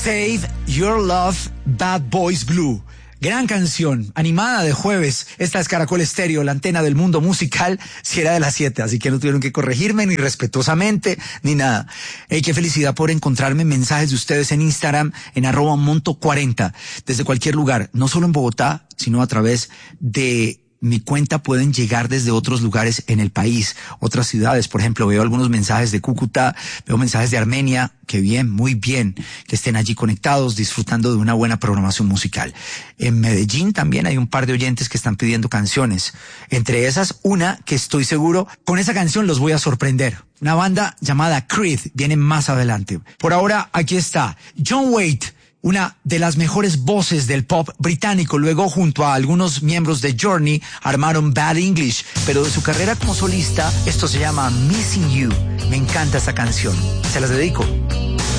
Save Your Love, Bad Boys Blue. Gran canción, animada de jueves. Esta es Caracol Estéreo, la antena del mundo musical, si era de las 7, así que no tuvieron que corregirme ni respetuosamente, ni nada. Hey, qué felicidad por encontrarme mensajes de ustedes en Instagram, en @monto40, desde cualquier lugar, no solo en Bogotá, sino a través de mi cuenta pueden llegar desde otros lugares en el país, otras ciudades. Por ejemplo, veo algunos mensajes de Cúcuta, veo mensajes de Armenia. Qué bien, muy bien que estén allí conectados, disfrutando de una buena programación musical. En Medellín también hay un par de oyentes que están pidiendo canciones. Entre esas, una que estoy seguro, con esa canción los voy a sorprender. Una banda llamada Creed viene más adelante. Por ahora, aquí está John Waite, una de las mejores voces del pop británico. Luego, junto a algunos miembros de Journey, armaron Bad English, pero de su carrera como solista, esto se llama Missing You. Me encanta esta canción. Se las dedico.